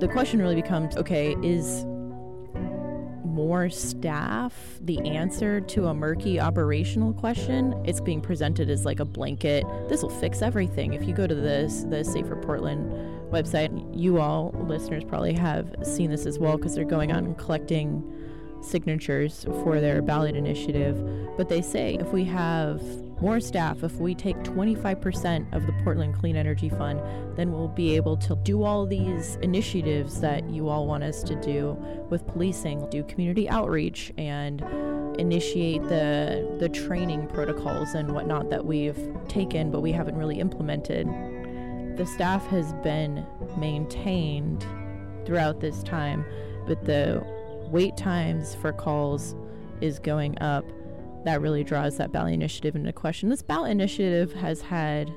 The question really becomes, okay, is more staff the answer to a murky operational question? It's being presented as like a blanket, this will fix everything. If you go to the Safer Portland website, you all listeners probably have seen this as well because they're going out and collecting signatures for their ballot initiative. But they say if we have more staff, if we take 25% of the Portland Clean Energy Fund, then we'll be able to do all these initiatives that you all want us to do with policing, do community outreach, and initiate the training protocols and whatnot that we've taken but we haven't really implemented. The staff has been maintained throughout this time, but the wait times for calls is going up. That really draws that ballot initiative into question. This ballot initiative has had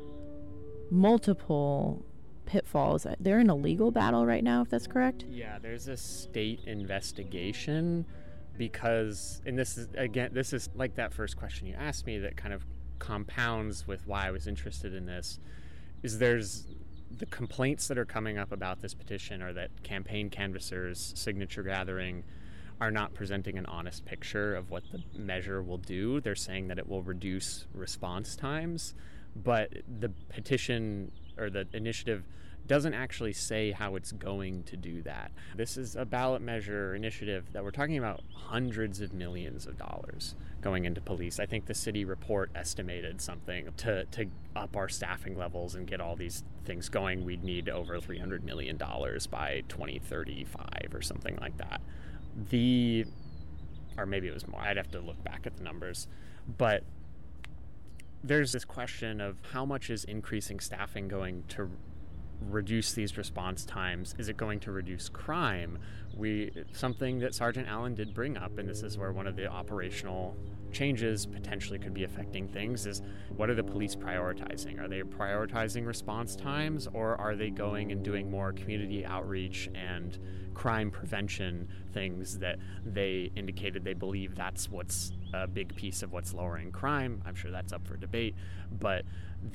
multiple pitfalls. They're in a legal battle right now, if that's correct? Yeah, there's a state investigation because, and this is like that first question you asked me that kind of compounds with why I was interested in this, is there's the complaints that are coming up about this petition are that campaign canvassers, signature gathering, are not presenting an honest picture of what the measure will do. They're saying that it will reduce response times, but the petition or the initiative doesn't actually say how it's going to do that. This is a ballot measure initiative that we're talking about hundreds of millions of dollars going into police. I think the city report estimated something to up our staffing levels and get all these things going. We'd need over $300 million by 2035 or something like that. Or maybe it was more. I'd have to look back at the numbers. But there's this question of how much is increasing staffing going to reduce these response times? Is it going to reduce crime? Something that Sergeant Allen did bring up, and this is where one of the operational changes potentially could be affecting things, is what are the police prioritizing? Are they prioritizing response times, or are they going and doing more community outreach and crime prevention things that they indicated they believe that's what's a big piece of what's lowering crime? I'm sure that's up for debate, but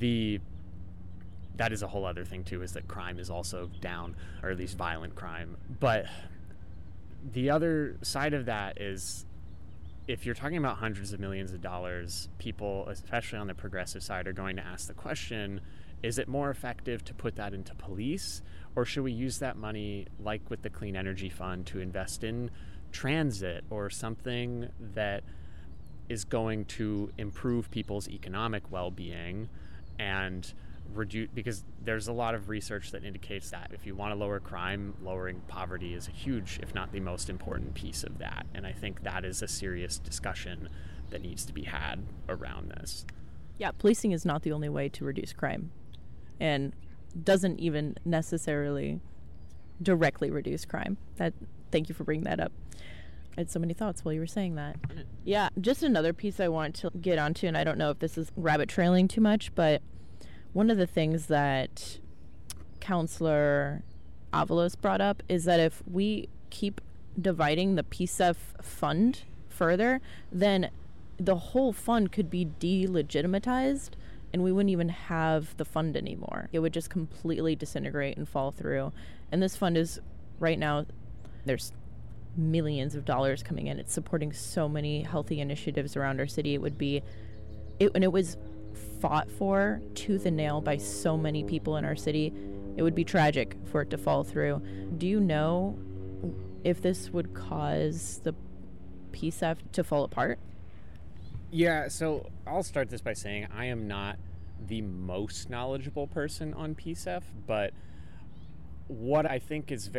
that is a whole other thing too, is that crime is also down, or at least violent crime. But the other side of that is, if you're talking about hundreds of millions of dollars, people, especially on the progressive side, are going to ask the question, is it more effective to put that into police, or should we use that money, like with the Clean Energy Fund, to invest in transit or something that is going to improve people's economic well-being and reduce, because there's a lot of research that indicates that if you want to lower crime, lowering poverty is a huge, if not the most important piece of that. And I think that is a serious discussion that needs to be had around this. Yeah, policing is not the only way to reduce crime, and doesn't even necessarily directly reduce crime. Thank you for bringing that up. I had so many thoughts while you were saying that. Yeah, just another piece I want to get onto, and I don't know if this is rabbit trailing too much, but one of the things that Counselor Avalos brought up is that if we keep dividing the PSEF fund further, then the whole fund could be delegitimatized and we wouldn't even have the fund anymore. It would just completely disintegrate and fall through. And this fund is, right now, there's millions of dollars coming in. It's supporting so many healthy initiatives around our city. And it was fought for tooth and nail by so many people in our city. It would be tragic for it to fall through. Do you know if this would cause the PSEF to fall apart? Yeah, so I'll start this by saying I am not the most knowledgeable person on PSEF, but what I think is very